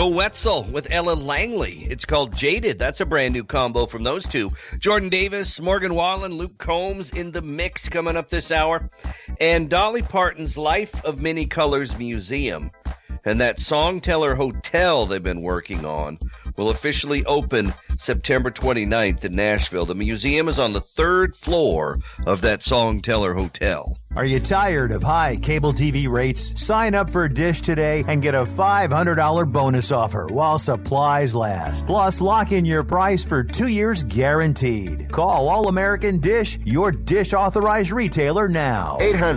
Joe Wetzel with Ella Langley. It's called Jaded. That's a brand new combo from those two. Jordan Davis, Morgan Wallen, Luke Combs in the mix coming up this hour. And Dolly Parton's Life of Many Colors Museum and that Songteller Hotel they've been working on will officially open September 29th in Nashville. The museum is on the 3rd floor of that Songteller Hotel. Are you tired of high cable TV rates? Sign up for Dish today and get a $500 bonus offer while supplies last. Plus, lock in your price for 2 years guaranteed. Call All American Dish, your Dish authorized retailer now.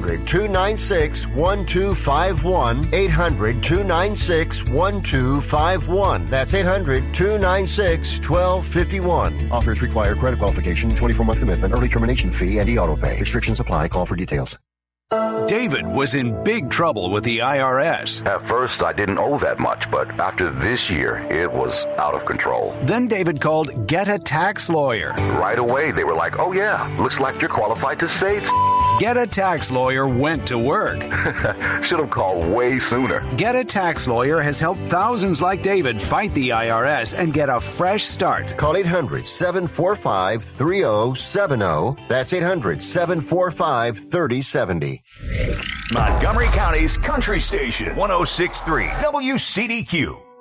800-296-1251. 800-296-1251. That's 800-296-1251. Offers require credit qualification, 24-month commitment, early termination fee, and e-auto pay. Restrictions apply. Call for details. David was in big trouble with the IRS. At first, I didn't owe that much, but after this year, it was out of control. Then David called Get a Tax Lawyer. Right away, they were like, oh yeah, looks like you're qualified to save. Get a Tax Lawyer went to work. Should have called way sooner. Get a Tax Lawyer has helped thousands like David fight the IRS and get a fresh start. Call 800-745-3070. That's 800-745-3070. Montgomery County's Country Station, 106.3 WCDQ.